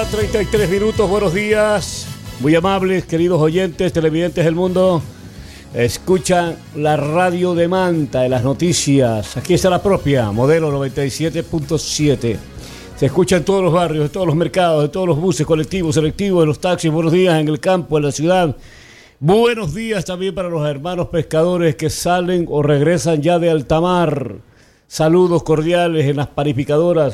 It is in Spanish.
33 minutos, buenos días. Muy amables, queridos oyentes, televidentes del mundo. Escuchan la radio de Manta, de las noticias. Aquí está la propia, modelo 97.7. Se escucha en todos los barrios, en todos los mercados, en todos los buses, colectivos, selectivos, en los taxis. Buenos días en el campo, en la ciudad. Buenos días también para los hermanos pescadores que salen o regresan ya de alta mar. Saludos cordiales en las panificadoras,